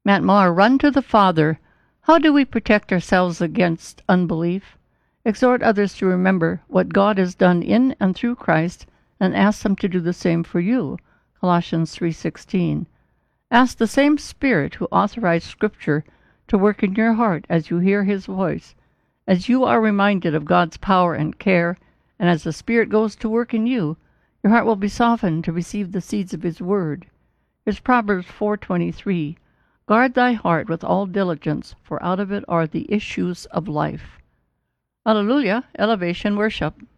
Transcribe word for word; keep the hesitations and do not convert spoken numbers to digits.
Matt Maher, run to the Father. How do we protect ourselves against unbelief? Exhort others to remember what God has done in and through Christ, and ask them to do the same for you. Colossians three sixteen. Ask the same Spirit who authorized Scripture to work in your heart as you hear His voice, as you are reminded of God's power and care, and as the Spirit goes to work in you, your heart will be softened to receive the seeds of His Word. Here's Proverbs four twenty-three. Guard thy heart with all diligence, for out of it are the issues of life. Hallelujah! Elevation Worship.